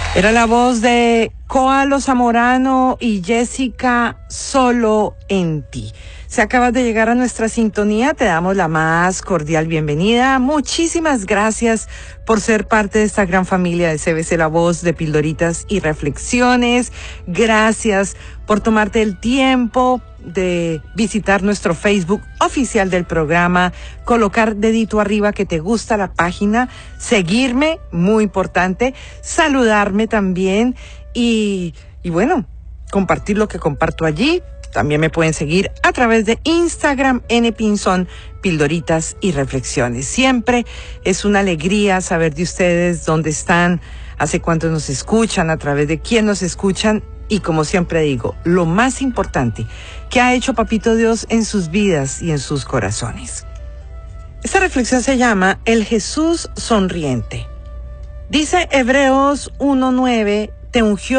Era la voz de Coalo Zamorano y Jessica, Solo en ti. Si acabas de llegar a nuestra sintonía, te damos la más cordial bienvenida. Muchísimas gracias por ser parte de esta gran familia de CBC La Voz de Pildoritas y Reflexiones. Gracias por tomarte el tiempo de visitar nuestro Facebook oficial del programa, colocar dedito arriba que te gusta la página, seguirme, muy importante, saludarme también y bueno, compartir lo que comparto allí. También me pueden seguir a través de Instagram, Pinzón, Pildoritas y Reflexiones. Siempre es una alegría saber de ustedes dónde están, hace cuánto nos escuchan, a través de quién nos escuchan. Y como siempre digo, lo más importante que ha hecho Papito Dios en sus vidas y en sus corazones. Esta reflexión se llama El Jesús sonriente. Dice Hebreos 1:9, te ungió